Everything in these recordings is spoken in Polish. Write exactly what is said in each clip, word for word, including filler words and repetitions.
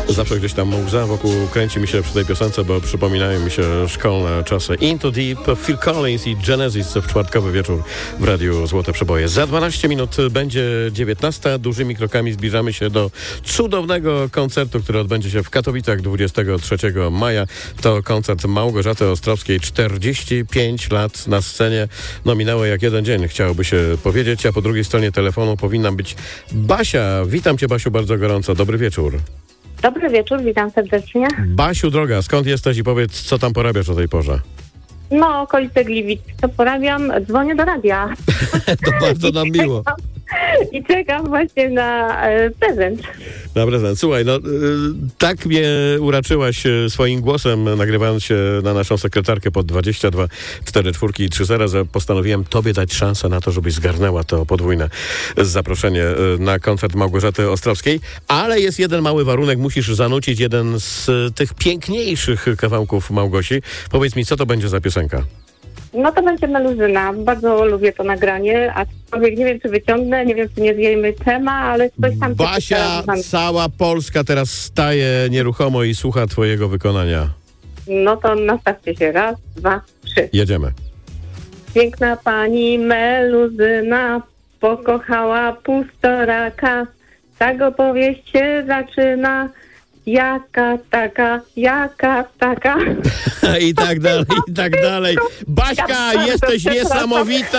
Zawsze gdzieś tam łza wokół kręci mi się przy tej piosence, bo przypominają mi się szkolne czasy. Into Deep, Phil Collins i Genesis w czwartkowy wieczór w Radiu Złote Przeboje. Za dwanaście minut będzie dziewiętnasta. Dużymi krokami zbliżamy się do cudownego koncertu, który odbędzie się w Katowicach dwudziestego trzeciego maja. To koncert Małgorzaty Ostrowskiej. czterdzieści pięć lat na scenie. No minęło jak jeden dzień, chciałoby się powiedzieć, a po drugiej stronie telefonu powinna być Basia. Witam cię, Basiu, bardzo gorąco. Dobry wieczór. Dobry wieczór, witam serdecznie. Basiu, droga, skąd jesteś i powiedz, co tam porabiasz o tej porze? No, okolice Gliwic. Co porabiam? Dzwonię do radia. To bardzo nam miło. I czekam właśnie na e, prezent. Na prezent. Słuchaj, no y, tak mnie uraczyłaś y, swoim głosem, nagrywając się na naszą sekretarkę pod dwadzieścia dwa cztery cztery i trzy zero, że postanowiłem tobie dać szansę na to, żebyś zgarnęła to podwójne zaproszenie y, na koncert Małgorzaty Ostrowskiej. Ale jest jeden mały warunek, musisz zanucić jeden z y, tych piękniejszych kawałków Małgosi. Powiedz mi, co to będzie za piosenka? No to będzie Meluzyna. Bardzo lubię to nagranie, aczkolwiek nie wiem, czy wyciągnę, nie wiem, czy nie zjejmy tema, ale coś tam... Basia, cała Polska teraz staje nieruchomo i słucha twojego wykonania. No to nastawcie się. Raz, dwa, trzy. Jedziemy. Piękna pani Meluzyna pokochała pustoraka. Tak opowieść się zaczyna. Jaka taka, jaka taka. I tak dalej, i tak dalej. Baśka, jesteś niesamowita!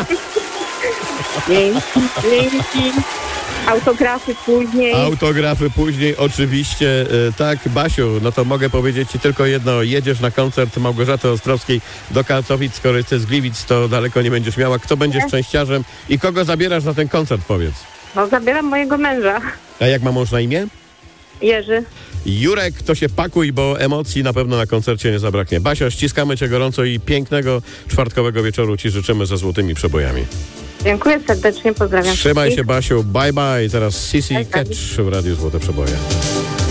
Dzięki, dzięki. Autografy później. Autografy później, oczywiście. E, tak, Basiu, no to mogę powiedzieć ci tylko jedno. Jedziesz na koncert Małgorzaty Ostrowskiej do Katowic, skoro jesteś z Gliwic, to daleko nie będziesz miała. Kto będzie szczęściarzem i kogo zabierasz na ten koncert, powiedz? No, zabieram mojego męża. A jak ma mąż na imię? Jerzy. Jurek, to się pakuj, bo emocji na pewno na koncercie nie zabraknie. Basia, ściskamy cię gorąco i pięknego czwartkowego wieczoru ci życzymy ze złotymi przebojami. Dziękuję serdecznie, pozdrawiam. Trzymaj się, Basiu, bye bye. Teraz Sissy Bye, bye. Catch w Radiu Złote Przeboje.